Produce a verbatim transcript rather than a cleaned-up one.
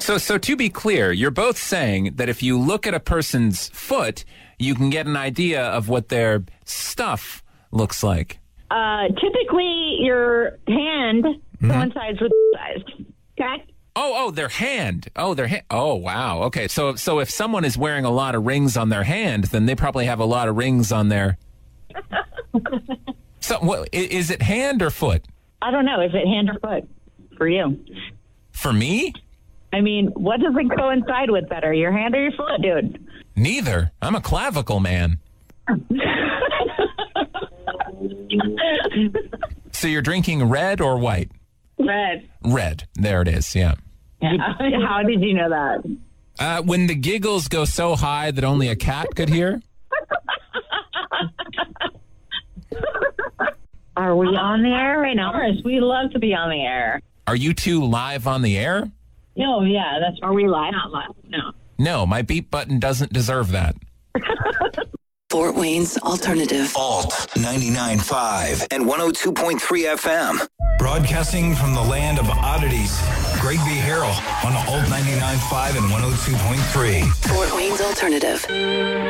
So, so to be clear, you're both saying that if you look at a person's foot, you can get an idea of what their stuff looks like. Uh, typically, your hand Mm-hmm. coincides with the size. Okay? Oh, oh, their hand. Oh, their hand. Oh, wow. Okay, so so if someone is wearing a lot of rings on their hand, then they probably have a lot of rings on their. So, what, i- is it hand or foot? I don't know. Is it hand or foot for you? For me, I mean, what does it coincide with better, your hand or your foot, dude? neither. I'm a clavicle man. So you're drinking red or white? Red. Red. There it is. Yeah. Yeah. How did you know that? Uh, when the giggles go so high that only a cat could hear. Are we on the air right now? Of course, we love to be on the air. Are you two live on the air? No, yeah, that's. Are we live? Not live. No. No, my beep button doesn't deserve that. Fort Wayne's Alternative. Alt ninety-nine point five and one oh two point three F M. Broadcasting from the land of oddities, Greg B. Harrell on Alt ninety-nine point five and one oh two point three. Fort Wayne's Alternative.